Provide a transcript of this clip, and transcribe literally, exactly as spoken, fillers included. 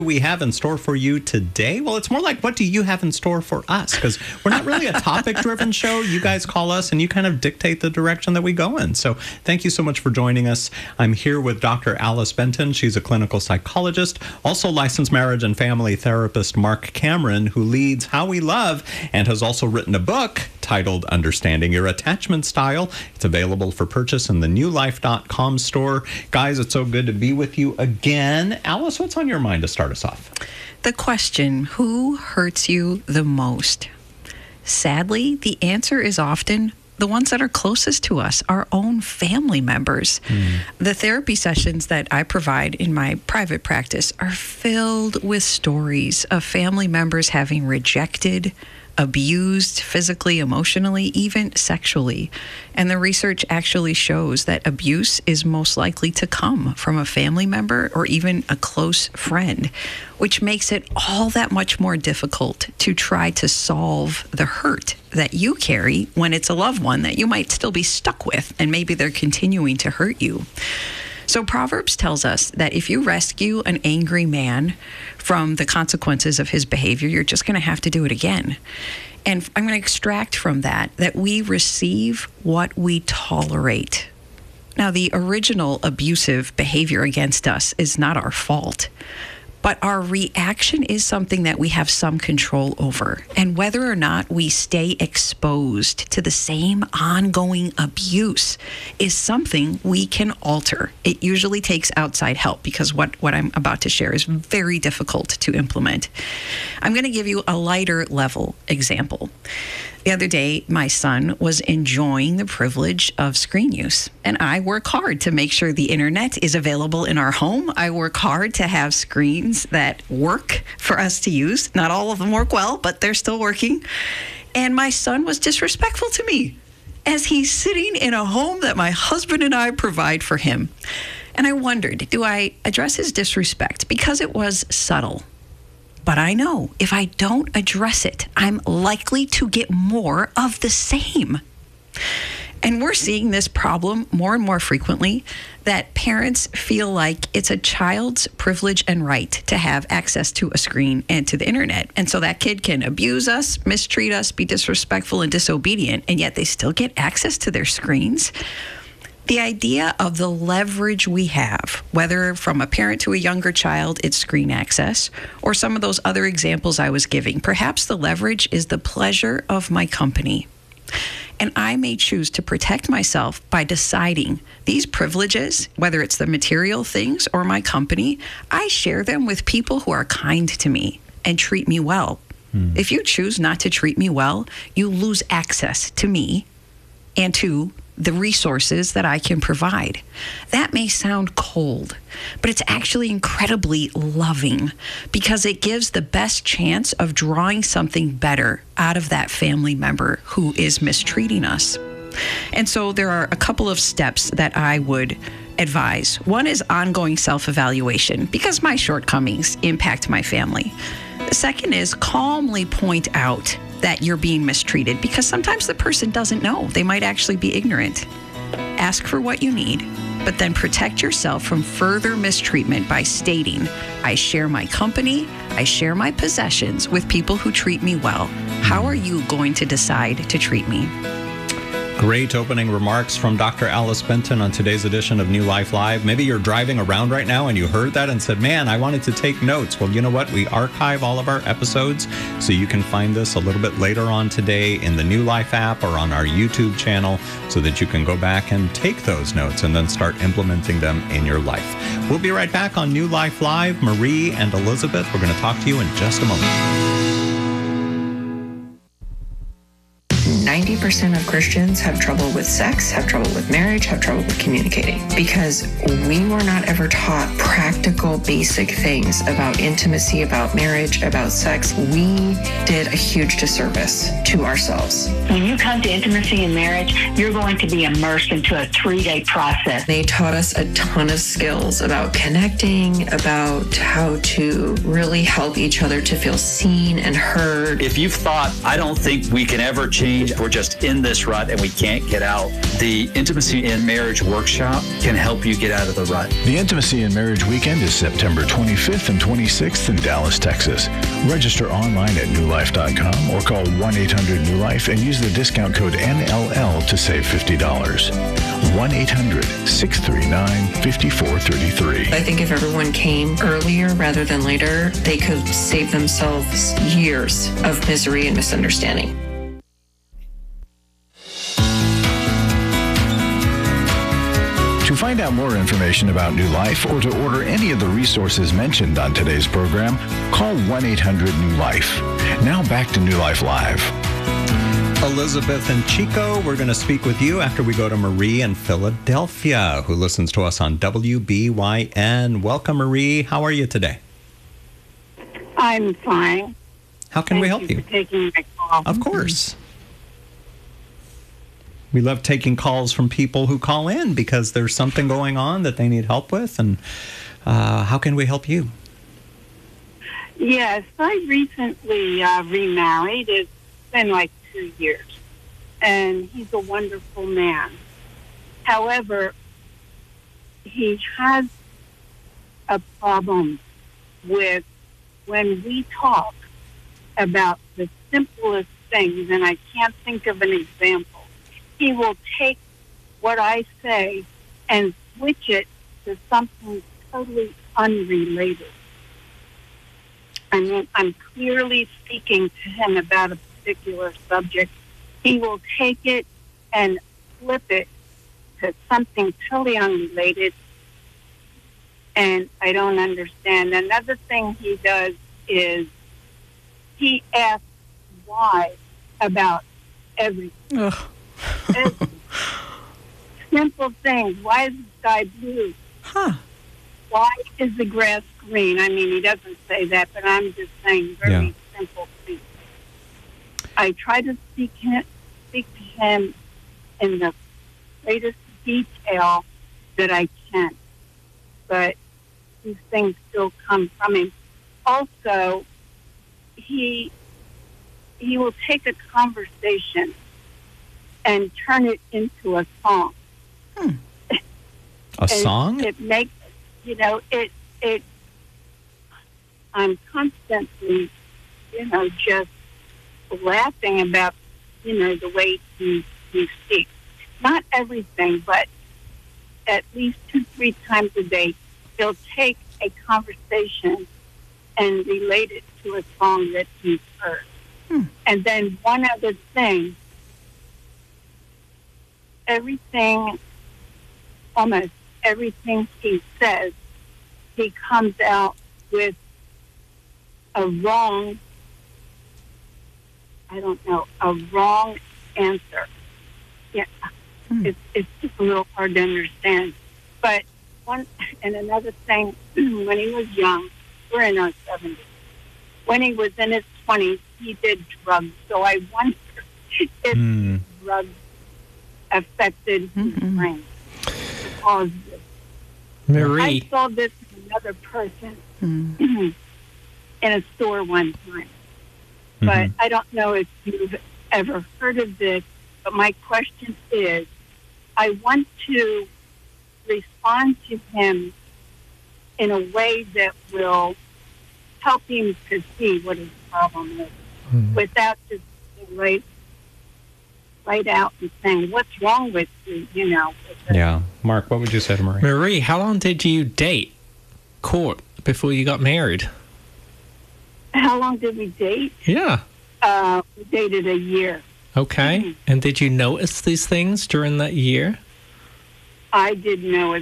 we have in store for you today? Well, it's more like, what do you have in store for us? Because we're not really a topic-driven show. You guys call us and you kind of dictate the direction that we go in. So thank you so much for joining us. I'm here with Doctor Alice Benton. She's a clinical psychologist, also licensed marriage and family therapist Mark Cameron, who leads How We Love and has also written a book titled Understanding Your Attachment Style. It's available for purchase in the new life dot com store. Guys, it's so good to be with you again. Alice, what's on your mind to start us off? The question, who hurts you the most? Sadly, the answer is often the ones that are closest to us, our own family members. Mm. The therapy sessions that I provide in my private practice are filled with stories of family members having rejected, abused physically, emotionally, even sexually. And the research actually shows that abuse is most likely to come from a family member or even a close friend, which makes it all that much more difficult to try to solve the hurt that you carry when it's a loved one that you might still be stuck with, and maybe they're continuing to hurt you. So Proverbs tells us that if you rescue an angry man from the consequences of his behavior, you're just going to have to do it again. And I'm going to extract from that that we receive what we tolerate. Now, the original abusive behavior against us is not our fault, but our reaction is something that we have some control over. And whether or not we stay exposed to the same ongoing abuse is something we can alter. It usually takes outside help because what, what I'm about to share is very difficult to implement. I'm going to give you a lighter level example. The other day, my son was enjoying the privilege of screen use, and I work hard to make sure the internet is available in our home. I work hard to have screens that work for us to use. Not all of them work well, but they're still working. And my son was disrespectful to me as he's sitting in a home that my husband and I provide for him. And I wondered, do I address his disrespect? Because it was subtle. But I know if I don't address it, I'm likely to get more of the same. And we're seeing this problem more and more frequently, that parents feel like it's a child's privilege and right to have access to a screen and to the internet. And so that kid can abuse us, mistreat us, be disrespectful and disobedient, and yet they still get access to their screens. The idea of the leverage we have, whether from a parent to a younger child, it's screen access, or some of those other examples I was giving, perhaps the leverage is the pleasure of my company. And I may choose to protect myself by deciding these privileges, whether it's the material things or my company, I share them with people who are kind to me and treat me well. Hmm. If you choose not to treat me well, you lose access to me and to the resources that I can provide. That may sound cold, but it's actually incredibly loving because it gives the best chance of drawing something better out of that family member who is mistreating us. And so there are a couple of steps that I would advise. One is ongoing self-evaluation because my shortcomings impact my family. The second is calmly point out that you're being mistreated because sometimes the person doesn't know. They might actually be ignorant. Ask for what you need, but then protect yourself from further mistreatment by stating, I share my company, I share my possessions with people who treat me well. How are you going to decide to treat me? Great opening remarks from Doctor Alice Benton on today's edition of New Life Live. Maybe you're driving around right now and you heard that and said, man, I wanted to take notes. Well, you know what? We archive all of our episodes, so you can find this a little bit later on today in the New Life app or on our YouTube channel so that you can go back and take those notes and then start implementing them in your life. We'll be right back on New Life Live. Marie and Elizabeth, we're going to talk to you in just a moment. ninety percent of Christians have trouble with sex, have trouble with marriage, have trouble with communicating because we were not ever taught practical, basic things about intimacy, about marriage, about sex. We did a huge disservice to ourselves. When you come to intimacy and marriage, you're going to be immersed into a three-day process. They taught us a ton of skills about connecting, about how to really help each other to feel seen and heard. If you've thought, I don't think we can ever change we're just in this rut and we can't get out, the Intimacy in Marriage Workshop can help you get out of the rut. The Intimacy in Marriage Weekend is September twenty-fifth and twenty-sixth in Dallas, Texas. Register online at new life dot com or call one eight hundred new life and use the discount code N L L to save fifty dollars. one eight hundred six three nine five four three three. I think if everyone came earlier rather than later, they could save themselves years of misery and misunderstanding. To find out more information about New Life or to order any of the resources mentioned on today's program, call one eight hundred new life. Now back to New Life Live. Elizabeth and Chico, we're going to speak with you after we go to Marie in Philadelphia, who listens to us on W B Y N. Welcome, Marie. How are you today? I'm fine. How can Thank we help you? you? For taking my call. Of course. We love taking calls from people who call in because there's something going on that they need help with. And uh, how can we help you? Yes, I recently uh, remarried. It's been like two years. And he's a wonderful man. However, he has a problem with when we talk about the simplest things, and I can't think of an example. He will take what I say and switch it to something totally unrelated. I mean, I'm clearly speaking to him about a particular subject. He will take it and flip it to something totally unrelated, and I don't understand. Another thing he does is he asks why about everything. Ugh. Simple things. Why is the sky blue? Huh. Why is the grass green? I mean, he doesn't say that, but I'm just saying very Yeah. simple things. I try to speak, him, speak to him in the greatest detail that I can, but these things still come from him. Also, he he will take a conversation and turn it into a song. A And song? It makes, you know, it, it, I'm constantly, you know, just laughing about, you know, the way he, he speaks. Not everything, but at least two, three times a day, he'll take a conversation and relate it to a song that he's heard. Hmm. And then one other thing, everything, almost everything he says, he comes out with a wrong, I don't know, a wrong answer. Yeah, Hmm. it's, it's just a little hard to understand. But one, and another thing, when he was young, we're in our seventies. When he was in his twenties, he did drugs. So I wonder if Hmm. drugs affected his Mm-mm. brain. Caused this. I Marie, saw this in another person Hmm. in a store one time. But Mhm. I don't know if you've ever heard of this, but my question is, I want to respond to him in a way that will help him to see what his problem is, Hmm. without just right, right out and saying, what's wrong with you, you know. with Yeah. Mark, what would you say to Marie? Marie, how long did you date, court, before you got married? How long did we date? Yeah. Uh, we dated a year. Okay. Mhm. And did you notice these things during that year? I didn't know